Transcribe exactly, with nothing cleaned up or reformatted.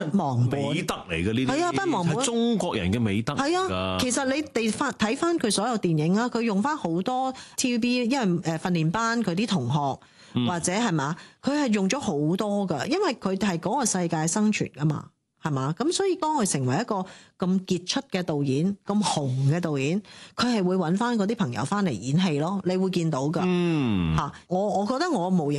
忘本美德嚟嘅呢啲， 係啊，不忘本係中國人嘅美德。 係啊，其實你哋翻睇翻佢所有電影啊，佢用翻好多 T V B， 因為誒訓練班佢啲同學、嗯、或者係嘛，佢係用咗好多噶，因為佢係嗰個世界生存噶嘛。係嘛？咁所以當佢成為一個咁傑出嘅導演、咁紅嘅導演，佢係會揾翻嗰啲朋友翻嚟演戲咯。你會見到㗎。嗯，嚇我我覺得我無形